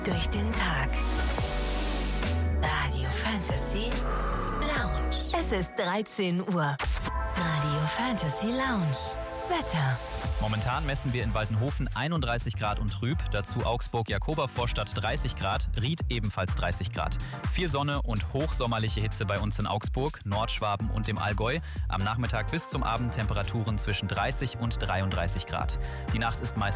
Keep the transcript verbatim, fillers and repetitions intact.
durch den Tag. Radio Fantasy Lounge. Es ist dreizehn Uhr. Radio Fantasy Lounge. Wetter. Momentan messen wir in Waltenhofen einunddreißig Grad und trüb, dazu Augsburg-Jakoba-Vorstadt dreißig Grad, Ried ebenfalls dreißig Grad. Viel Sonne und hochsommerliche Hitze bei uns in Augsburg, Nordschwaben und dem Allgäu. Am Nachmittag bis zum Abend Temperaturen zwischen dreißig und dreiunddreißig Grad. Die Nacht ist meist